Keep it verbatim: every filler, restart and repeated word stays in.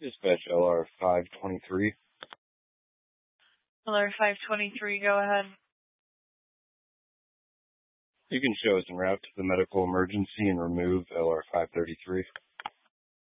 Dispatch L R five twenty-three. L R five twenty-three, go ahead. You can show us en route to the medical emergency and remove L R five thirty-three.